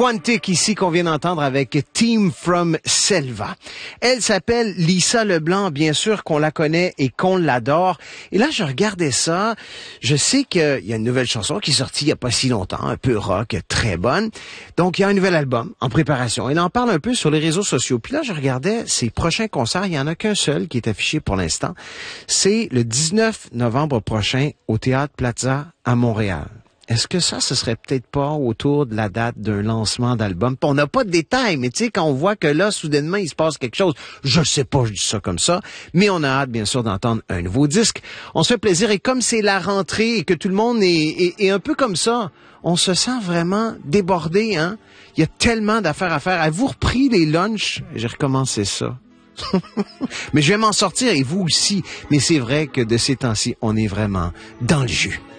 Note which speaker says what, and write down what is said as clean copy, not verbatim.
Speaker 1: Quantic ici qu'on vient d'entendre avec Team from Selva. Elle s'appelle Lisa Leblanc, bien sûr qu'on la connaît et qu'on l'adore. Et là, je regardais ça, je sais qu'il y a une nouvelle chanson qui est sortie il y a pas si longtemps, un peu rock, très bonne. Donc, il y a un nouvel album en préparation. Elle en parle un peu sur les réseaux sociaux. Puis là, je regardais ses prochains concerts, il y en a qu'un seul qui est affiché pour l'instant. C'est le 19 novembre prochain au Théâtre Plaza à Montréal. Est-ce que ce serait peut-être pas autour de la date d'un lancement d'album? On n'a pas de détails, mais tu sais, quand on voit que là, soudainement, il se passe quelque chose, je sais pas, je dis ça comme ça, mais on a hâte, bien sûr, d'entendre un nouveau disque. On se fait plaisir, et comme c'est la rentrée et que tout le monde est un peu comme ça, on se sent vraiment débordé, hein? Il y a tellement d'affaires à faire. Avez-vous repris les lunchs? J'ai recommencé ça. Mais je vais m'en sortir, et vous aussi. Mais c'est vrai que de ces temps-ci, on est vraiment dans le jus.